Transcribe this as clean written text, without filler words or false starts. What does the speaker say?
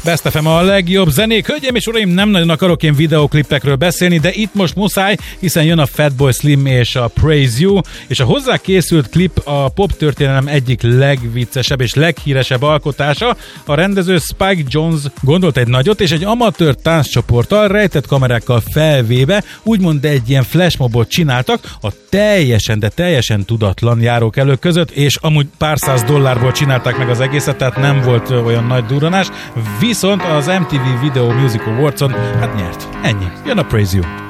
Best FM a legjobb zenék. Hölgyeim és uraim, nem nagyon akarok én videoklipekről beszélni, de itt most muszáj, hiszen jön a Fatboy Slim és a Praise You, és a hozzá készült klip a pop történelem egyik legviccesebb és leghíresebb alkotása. A rendező Spike Jonze gondolt egy nagyot, és egy amatőr tánccsoporttal, rejtett kamerákkal felvéve, úgymond egy ilyen flashmobot csináltak a teljesen tudatlan járókelők között, és amúgy pár száz dollárból csinálták meg az egészet, tehát nem volt olyan nagy durranás, viszont az MTV Video Music Awards-on hát nyert. Ennyi. Jön a Praise You.